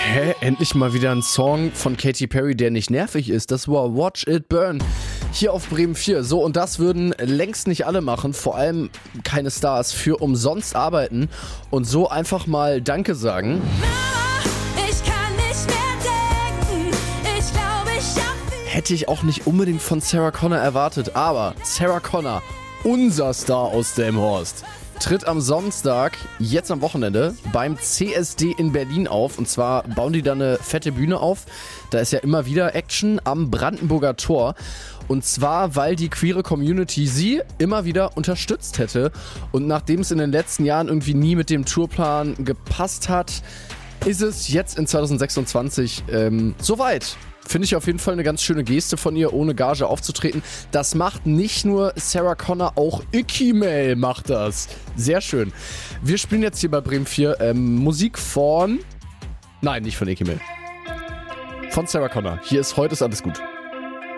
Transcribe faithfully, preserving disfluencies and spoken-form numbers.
Hä? Endlich mal wieder ein Song von Katy Perry, der nicht nervig ist. Das war Watch It Burn. Hier auf Bremen vier. So, und das würden längst nicht alle machen. Vor allem keine Stars für umsonst arbeiten und so einfach mal Danke sagen. Hätte ich auch nicht unbedingt von Sarah Connor erwartet, aber Sarah Connor, unser Star aus Delmenhorst, tritt am Samstag, jetzt am Wochenende, beim C S D in Berlin auf. Und zwar bauen die da eine fette Bühne auf. Da ist ja immer wieder Action am Brandenburger Tor. Und zwar, weil die queere Community sie immer wieder unterstützt hätte. Und nachdem es in den letzten Jahren irgendwie nie mit dem Tourplan gepasst hat, ist es jetzt in zwanzig sechsundzwanzig ähm, soweit. Finde ich auf jeden Fall eine ganz schöne Geste von ihr, ohne Gage aufzutreten. Das macht nicht nur Sarah Connor, auch Ikimel macht das. Sehr schön. Wir spielen jetzt hier bei Bremen vier ähm, Musik von... Nein, nicht von Ikimel. Von Sarah Connor. Hier ist Heute ist alles gut.